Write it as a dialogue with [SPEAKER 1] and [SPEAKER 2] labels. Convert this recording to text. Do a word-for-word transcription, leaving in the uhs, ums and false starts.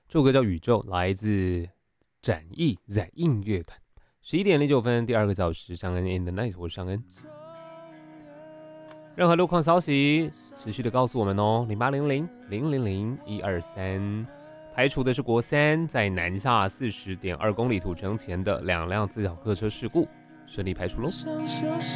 [SPEAKER 1] 这首歌叫《宇宙》，来自展翼在音乐团。十一点零九分，第二个小时，尚恩 in the night， 我是尚恩。任何路况消息，持续的告诉我们哦，零八零零零零零一二三。排除的是国三在南下四十点二公里土城前的两辆自小客车事故，顺利排除喽。